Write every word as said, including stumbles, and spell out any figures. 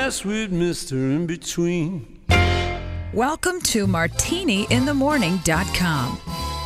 mess with Mister In Between. Welcome to martini in the morning dot com,